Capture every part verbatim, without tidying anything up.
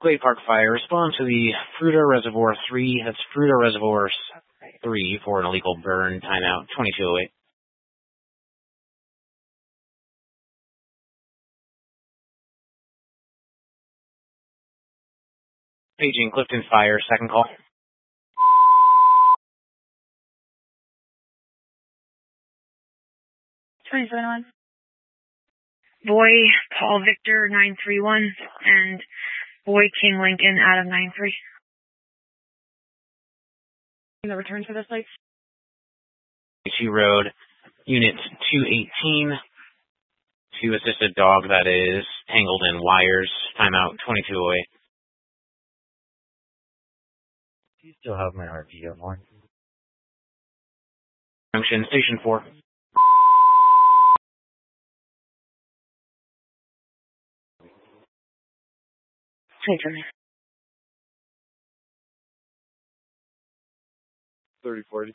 Glade Park Fire, respond to the Fruta Reservoir three. That's Fruta Reservoir three for an illegal burn. Timeout twenty-two oh eight. Paging Clifton Fire, second call. twenty-seven one. Boy Paul Victor nine three one and Boy King Lincoln Adam nine three. The return to the site. Two Road, Unit two eighteen. To assist a dog that is tangled in wires. Timeout twenty-two oh eight. Do you still have my R P online? Junction, Station four. thirty forty.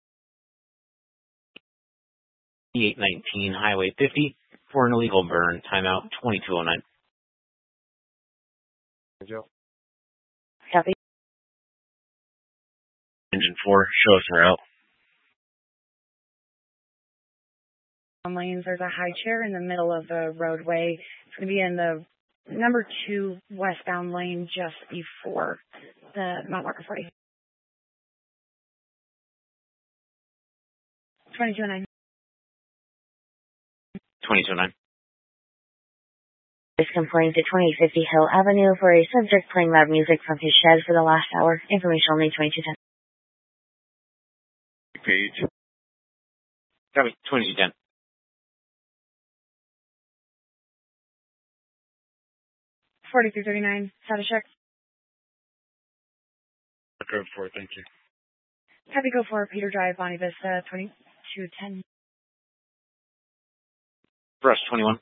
eight nineteen, Highway fifty, for an illegal burn. Timeout twenty-two oh nine. Joe. Copy. Engine four, show us her out. On lanes, there's a high chair in the middle of the roadway. It's going to be in the number two westbound lane just before the Mount Marco forty. twenty-two oh nine. twenty-two oh nine. Is complaint to twenty fifty Hill Avenue for a subject playing loud music from his shed for the last hour. Information only twenty-two ten. Page. Copy, twenty-two ten. forty-three thirty-nine, status check. Go for it, thank you. Happy go for Peter Drive, Bonnie Vista, twenty-two ten. Brush twenty-one.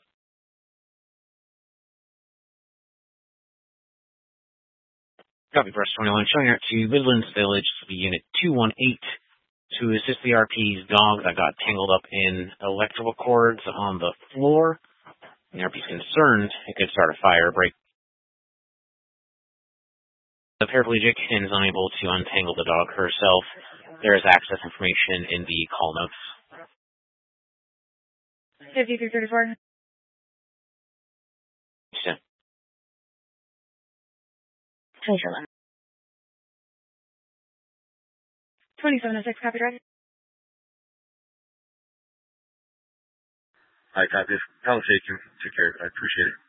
Copy, Brush twenty-one. Showing out to Midlands Village. This will be Unit two one eight to assist the R P's dog that got tangled up in electrical cords on the floor. The R P's concerned it could start a fire break. The paraplegic is unable to untangle the dog herself. There is access information in the call notes. fifty-three thirty-four. Yeah. twenty-seven oh six, copy drive. Hi, copy. Conversation. Take care. I appreciate it.